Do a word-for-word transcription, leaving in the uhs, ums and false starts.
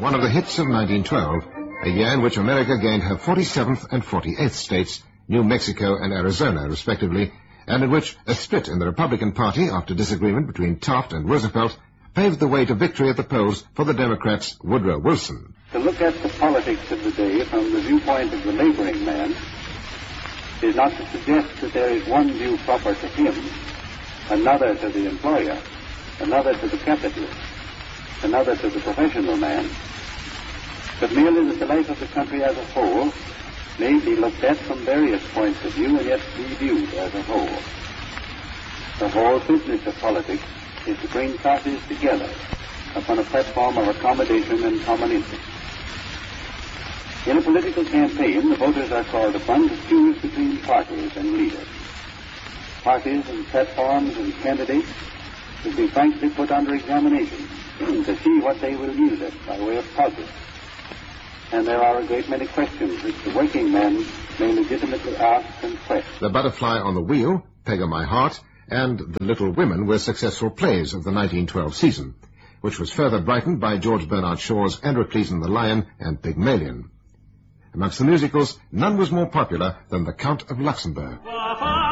one of the hits of nineteen twelve, a year in which America gained her forty-seventh and forty-eighth states, New Mexico and Arizona, respectively, and in which a split in the Republican Party after disagreement between Taft and Roosevelt paved the way to victory at the polls for the Democrats' Woodrow Wilson. To look at the politics of the day from the viewpoint of the laboring man is not to suggest that there is one view proper to him, another to the employer, another to the capitalist, another to the professional man, but merely that the life of the country as a whole may be looked at from various points of view and yet be viewed as a whole. The whole business of politics is to bring classes together upon a platform of accommodation and common interest. In a political campaign, the voters are called upon to choose between parties and leaders. Parties and platforms and candidates will be frankly put under examination to see what they will use it by way of positive. And there are a great many questions which the working man may legitimately ask and question. The Butterfly on the Wheel, Peg of My Heart, and The Little Women were successful plays of the nineteen twelve season, which was further brightened by George Bernard Shaw's Androcles and the Lion and Pygmalion. Amongst the musicals, none was more popular than The Count of Luxembourg.